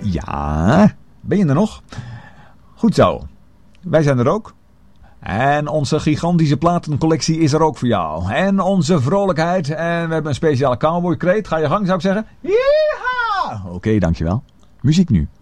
Ja, ben je er nog? Goed zo. Wij zijn er ook. En onze gigantische platencollectie is er ook voor jou. En onze vrolijkheid. En we hebben een speciale cowboykreet. Ga je gang, zou ik zeggen. Yeehaw! Oké, dankjewel. Muziek nu.